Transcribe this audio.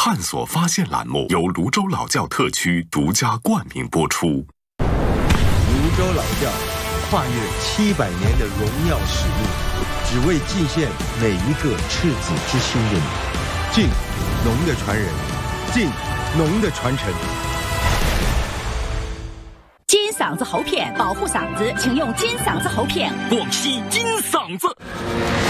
探索发现栏目由泸州老窖特区独家冠名播出。 泸州老窖跨越700年的荣耀使命，只为敬献每一个赤子之心人。敬农的传人，敬农的传承。 金嗓子喉片保护嗓子，请用金嗓子喉片。 广西金嗓子。